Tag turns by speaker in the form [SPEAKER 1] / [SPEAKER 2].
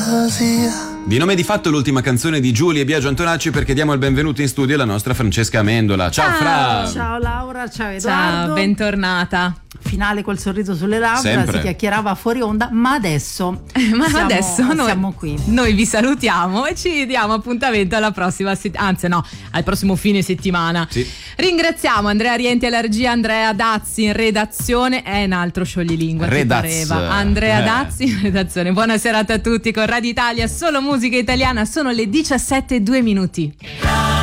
[SPEAKER 1] Di nome di fatto l'ultima canzone di Giulia e Biagio Antonacci, perché diamo il benvenuto in studio alla nostra Francesca Amendola. Ciao Fra!
[SPEAKER 2] Ciao Laura, ciao Edoardo.
[SPEAKER 3] Ciao, bentornata.
[SPEAKER 2] Finale col sorriso sulle labbra,
[SPEAKER 1] Sempre.
[SPEAKER 2] si chiacchierava fuori onda, ma adesso siamo qui.
[SPEAKER 3] Noi vi salutiamo e ci diamo appuntamento alla prossima al prossimo fine settimana.
[SPEAKER 1] Sì.
[SPEAKER 3] Ringraziamo Andrea Rienti alla regia, Andrea Dazzi in redazione, è un altro scioglilingua che pareva. Andrea Dazzi in redazione. Buona serata a tutti con Radio Italia, solo musica italiana, sono le 17:02.